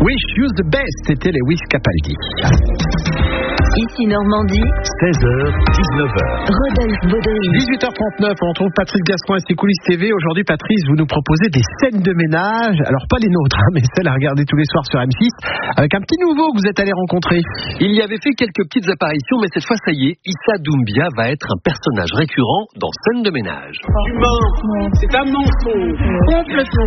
Wish You the Best, c'était Lewis Capaldi. Ici Normandie, 16h, 19h. Rodolphe Baudry. 18h39, on retrouve Patrice Gascoigne et ses coulisses TV. Aujourd'hui, Patrice, vous nous proposez des scènes de ménage. Alors, pas les nôtres, mais celles à regarder tous les soirs sur M6, avec un petit nouveau que vous êtes allé rencontrer. Il y avait fait quelques petites apparitions, mais cette fois, ça y est, Issa Doumbia va être un personnage récurrent dans Scènes de ménage. Humain, c'est un mensonge. Complètement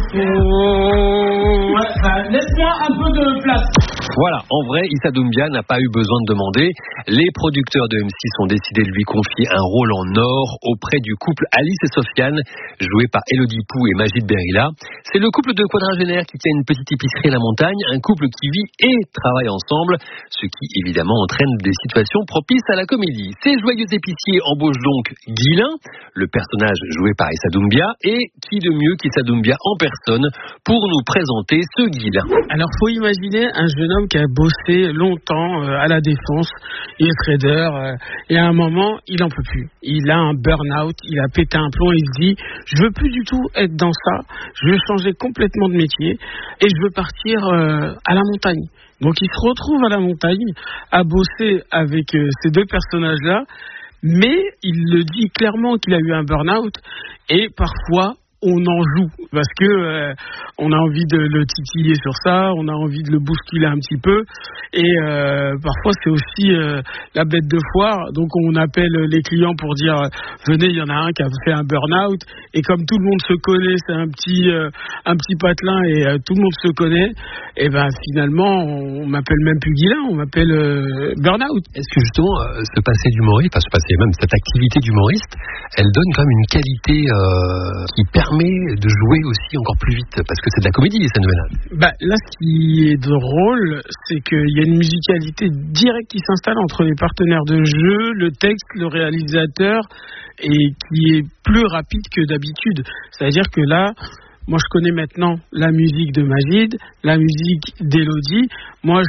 faux. Laisse-moi un peu de place. Voilà, en vrai, Issa Doumbia n'a pas eu besoin de demander. Les producteurs de M6 ont décidé de lui confier un rôle en or auprès du couple Alice et Sofiane, joué par Elodie Pou et Majid Berila. C'est le couple de quadragénaires qui tient une petite épicerie à la montagne, un couple qui vit et travaille ensemble, ce qui évidemment entraîne des situations propices à la comédie. Ces joyeux épiciers embauchent donc Guilain, le personnage joué par Issa Doumbia, et qui de mieux qu'Issa Doumbia en personne pour nous présenter ce Guilain. Alors, faut imaginer un jeune homme qui a bossé longtemps à la défense. Il est trader et à un moment, il en peut plus. Il a un burn-out, il a pété un plomb, il se dit je veux plus du tout être dans ça, je veux changer complètement de métier et je veux partir à la montagne. Donc il se retrouve à la montagne à bosser avec ces deux personnages-là, mais il le dit clairement qu'il a eu un burn-out et parfois on en joue parce que on a envie de le titiller sur ça, on a envie de le bousculer un petit peu et parfois c'est aussi la bête de foire, donc on appelle les clients pour dire venez, il y en a un qui a fait un burn-out et comme tout le monde se connaît, c'est un petit patelin et tout le monde se connaît, et ben finalement on m'appelle même plus Guilain, on m'appelle burn-out. Est-ce que justement ce passé d'humoriste, enfin ce passé, même cette activité d'humoriste, elle donne quand même une qualité qui permet de jouer aussi encore plus vite, parce que c'est de la comédie, les scènes de ménage. Là, ce qui est drôle, c'est qu'il y a une musicalité directe qui s'installe entre les partenaires de jeu, le texte, le réalisateur, et qui est plus rapide que d'habitude. C'est-à-dire que là, moi, je connais maintenant la musique de Majid, la musique d'Elodie. Moi,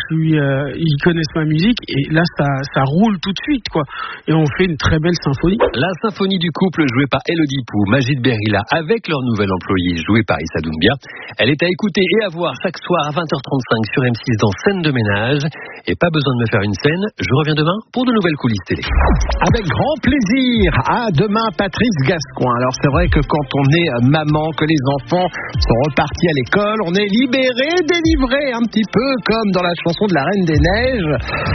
ils connaissent ma musique et là, ça roule tout de suite, quoi. Et on fait une très belle symphonie. La symphonie du couple jouée par Elodie Pou, Majid Berila, avec leur nouvel employé joué par Issa Doumbia. Elle est à écouter et à voir chaque soir à 20h35 sur M6 dans Scènes de ménage. Et pas besoin de me faire une scène. Je reviens demain pour de nouvelles coulisses télé. Avec grand plaisir. À demain, Patrice Gascoigne. Alors, c'est vrai que quand on est maman, que les enfants sont repartis à l'école, on est libéré, délivré, un petit peu comme dans la chanson de la Reine des Neiges,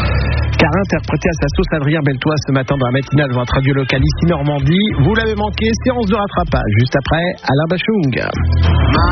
car interprété à sa sauce Adrien Beltoise ce matin dans la matinale de votre radio locale ici Normandie. Vous l'avez manqué, séance de rattrapage juste après Alain Bachung.